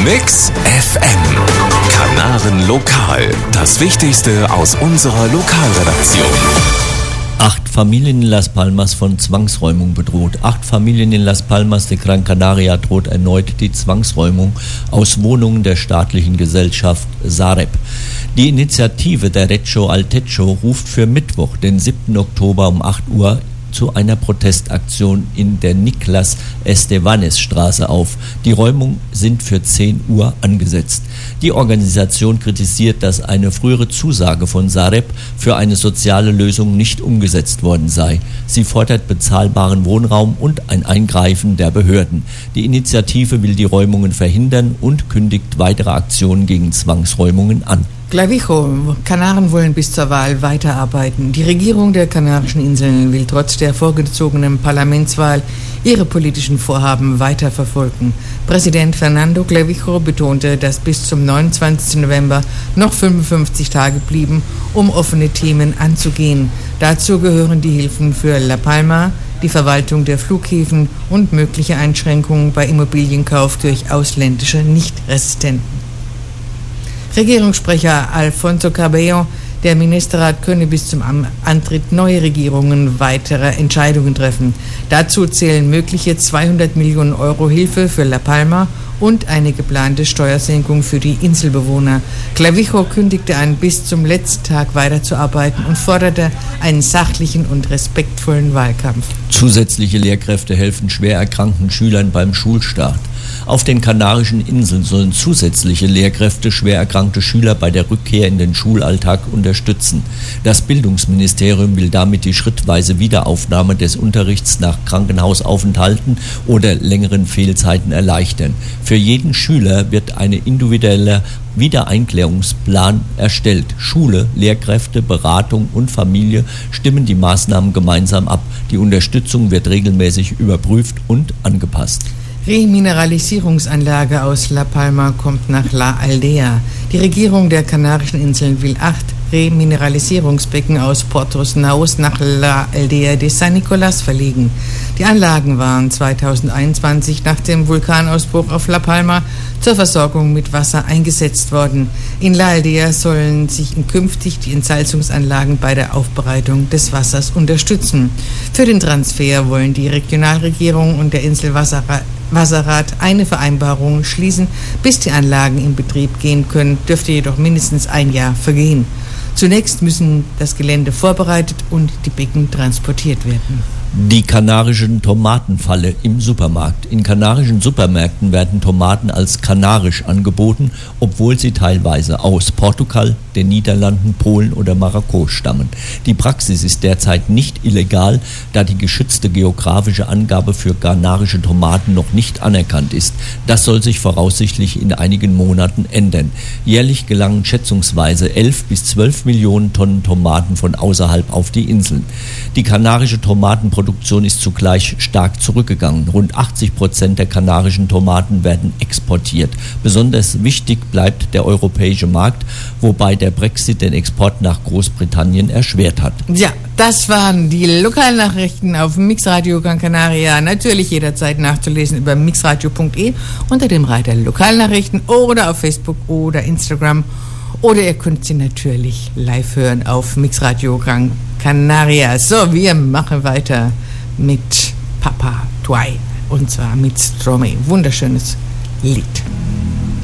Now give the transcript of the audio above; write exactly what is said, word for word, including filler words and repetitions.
Mix F M. Kanaren Lokal. Das Wichtigste aus unserer Lokalredaktion. Acht Familien in Las Palmas von Zwangsräumung bedroht. Acht Familien in Las Palmas de Gran Canaria droht erneut die Zwangsräumung aus Wohnungen der staatlichen Gesellschaft Sareb. Die Initiative Derecho al Techo ruft für Mittwoch, den siebten Oktober um acht Uhr zu einer Protestaktion in der Niklas Estevanes Straße auf. Die Räumungen sind für zehn Uhr angesetzt. Die Organisation kritisiert, dass eine frühere Zusage von Sareb für eine soziale Lösung nicht umgesetzt worden sei. Sie fordert bezahlbaren Wohnraum und ein Eingreifen der Behörden. Die Initiative will die Räumungen verhindern und kündigt weitere Aktionen gegen Zwangsräumungen an. Clavijo, Kanaren wollen bis zur Wahl weiterarbeiten. Die Regierung der Kanarischen Inseln will trotz der vorgezogenen Parlamentswahl ihre politischen Vorhaben weiterverfolgen. Präsident Fernando Clavijo betonte, dass bis zum neunundzwanzigsten November noch fünfundfünfzig Tage blieben, um offene Themen anzugehen. Dazu gehören die Hilfen für La Palma, die Verwaltung der Flughäfen und mögliche Einschränkungen bei Immobilienkauf durch ausländische Nichtresidenten. Regierungssprecher Alfonso Cabello, der Ministerrat könne bis zum Antritt neue Regierungen weitere Entscheidungen treffen. Dazu zählen mögliche zweihundert Millionen Euro Hilfe für La Palma und eine geplante Steuersenkung für die Inselbewohner. Clavijo kündigte an, bis zum letzten Tag weiterzuarbeiten und forderte einen sachlichen und respektvollen Wahlkampf. Zusätzliche Lehrkräfte helfen schwer erkrankten Schülern beim Schulstart. Auf den Kanarischen Inseln sollen zusätzliche Lehrkräfte schwer erkrankte Schüler bei der Rückkehr in den Schulalltag unterstützen. Das Bildungsministerium will damit die schrittweise Wiederaufnahme des Unterrichts nach Krankenhausaufenthalten oder längeren Fehlzeiten erleichtern. Für jeden Schüler wird ein individueller Wiedereinklärungsplan erstellt. Schule, Lehrkräfte, Beratung und Familie stimmen die Maßnahmen gemeinsam ab. Die Unterstützung wird regelmäßig überprüft und angepasst. Remineralisierungsanlage aus La Palma kommt nach La Aldea. Die Regierung der Kanarischen Inseln will acht Remineralisierungsbecken aus Portos Naus nach La Aldea de San Nicolás verlegen. Die Anlagen waren zweitausendeinundzwanzig nach dem Vulkanausbruch auf La Palma zur Versorgung mit Wasser eingesetzt worden. In La Aldea sollen sich künftig die Entsalzungsanlagen bei der Aufbereitung des Wassers unterstützen. Für den Transfer wollen die Regionalregierung und der Inselwasserrat Wasserrat eine Vereinbarung schließen. Bis die Anlagen in Betrieb gehen können, dürfte jedoch mindestens ein Jahr vergehen. Zunächst müssen das Gelände vorbereitet und die Becken transportiert werden. Die kanarischen Tomatenfalle im Supermarkt. In kanarischen Supermärkten werden Tomaten als kanarisch angeboten, obwohl sie teilweise aus Portugal, den Niederlanden, Polen oder Marokko stammen. Die Praxis ist derzeit nicht illegal, da die geschützte geografische Angabe für kanarische Tomaten noch nicht anerkannt ist. Das soll sich voraussichtlich in einigen Monaten ändern. Jährlich gelangen schätzungsweise elf bis zwölf Millionen Tonnen Tomaten von außerhalb auf die Inseln. Die kanarische Tomatenproduktion Produktion ist zugleich stark zurückgegangen. Rund achtzig Prozent der kanarischen Tomaten werden exportiert. Besonders wichtig bleibt der europäische Markt, wobei der Brexit den Export nach Großbritannien erschwert hat. Ja, das waren die Lokalnachrichten auf Mixradio Gran Canaria. Natürlich jederzeit nachzulesen über mixradio punkt de unter dem Reiter Lokalnachrichten oder auf Facebook oder Instagram. Oder ihr könnt sie natürlich live hören auf Mixradio Gran Canaria. So, wir machen weiter mit Papa Tuay und zwar mit Stromae. Wunderschönes Lied.